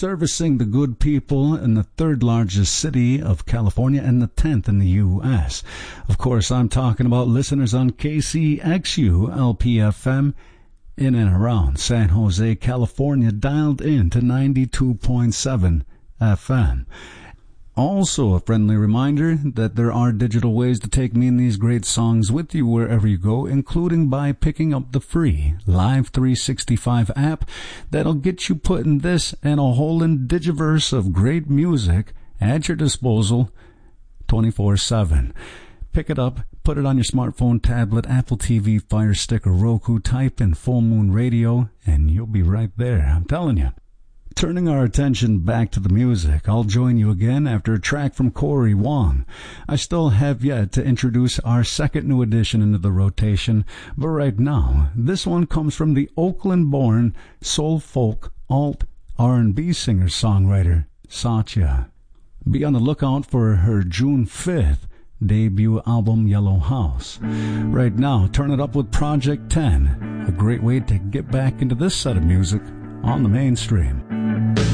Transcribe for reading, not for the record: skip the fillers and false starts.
servicing the good people in the third largest city of California and the 10th in the U.S. Of course, I'm talking about listeners on KCXU LPFM in and around San Jose, California, dialed in to 92.7 FM. Also, a friendly reminder that there are digital ways to take me and these great songs with you wherever you go, including by picking up the free Live 365 app that'll get you putting this and a whole indigiverse of great music at your disposal 24/7. Pick it up, put it on your smartphone, tablet, Apple TV, Fire Stick, or Roku, type in Full Moon Radio, and you'll be right there, I'm telling you. Turning our attention back to the music, I'll join you again after a track from Corey Wong. I still have yet to introduce our second new addition into the rotation, but right now, this one comes from the Oakland-born soul folk alt R&B singer-songwriter Satya. Be on the lookout for her June 5th debut album Yellow House. Right now, turn it up with Project 10, a great way to get back into this set of music on the mainstream.